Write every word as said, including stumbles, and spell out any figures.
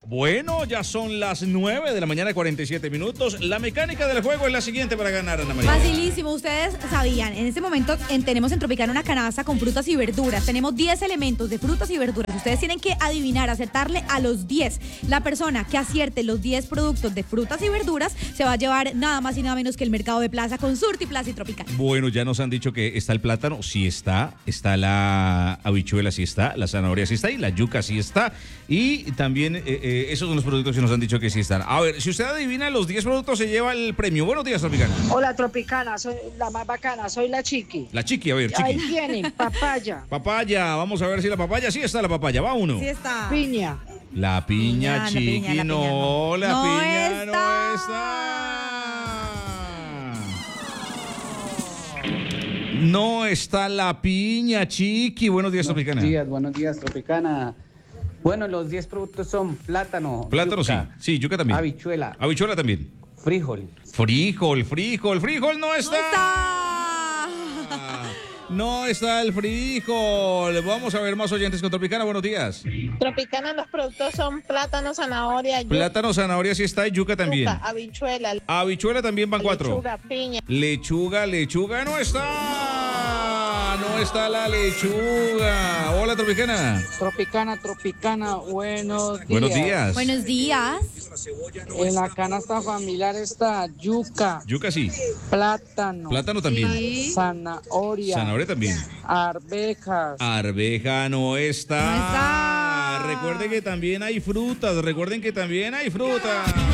Bueno, ya son las nueve de la mañana, cuarenta y siete minutos. La mecánica del juego es la siguiente para ganar, Ana María. Facilísimo, ustedes sabían, en este momento en, tenemos en Tropicana una canasta con frutas y verduras. Tenemos diez elementos de frutas y verduras. Ustedes tienen que adivinar, acertarle a los diez. La persona que acierte los diez productos de frutas y verduras se va a llevar nada más y nada menos que el mercado de plaza con Surti, Plaza y Tropicana. Bueno, ya nos han dicho que está el plátano, sí está, está la habichuela, sí está, la zanahoria sí está y la yuca sí está. Y también eh, eh, esos son los productos que nos han dicho que sí están. A ver, si usted adivina los diez productos se lleva el premio. Buenos días, Tropicana. Hola, Tropicana, soy la más bacana, soy la Chiqui. La Chiqui, a ver, Chiqui. Ahí tienen, papaya. Papaya, vamos a ver si la papaya, sí está la papaya, va uno. Sí está. Piña. La piña, Piña, la Chiqui, piña, la no, piña la no. piña No no está. No está la piña, Chiqui. Buenos días, Tropicana. Buenos días, buenos días, Tropicana. Bueno, los diez productos son plátano, Plátano, yuca, sí. Sí, yuca también. habichuela, Habichuela también. frijol. Frijol, frijol, frijol no está. ¡No está! No está el frijol. Vamos a ver más oyentes con Tropicana. Buenos días. Tropicana, los productos son plátano, zanahoria, yuca, Plátano, zanahoria sí está y yuca también. yuca, habichuela, Habichuela también van cuatro. lechuga, piña. Lechuga, lechuga no está. No está la lechuga. Hola, Tropicana. Tropicana, Tropicana, buenos días. Buenos días. Buenos días. En la canasta familiar está yuca, Yuca sí. plátano, Plátano también. Sí. zanahoria, Zanahoria también. arvejas. Arveja no está. No está. Recuerden que también hay frutas. Recuerden que también hay frutas.